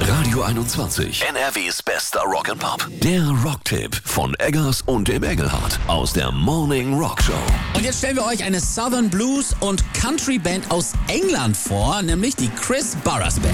Radio 21, NRWs bester Rock'n'Pop. Der Rocktipp von Eggers und dem Engelhardt aus der Morning Rock Show. Und jetzt stellen wir euch eine Southern Blues und Country Band aus England vor, nämlich die Chris Burrers Band.